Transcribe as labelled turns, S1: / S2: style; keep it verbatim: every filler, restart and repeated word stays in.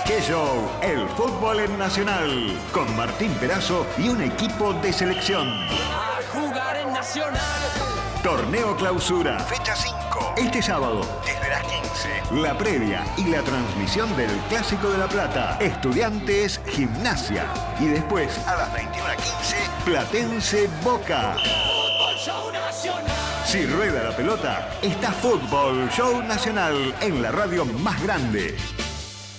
S1: ¡Qué show! El fútbol en Nacional. Con Martín Perazo y un equipo de selección.
S2: A jugar en Nacional.
S1: Torneo Clausura. Fecha cinco. Este sábado, desde las quince. La previa y la transmisión del Clásico de La Plata. Estudiantes Gimnasia. Y después, a las veintiuna quince, Platense Boca.
S2: Fútbol Show Nacional.
S1: Si rueda la pelota, está Fútbol Show Nacional en la radio más grande.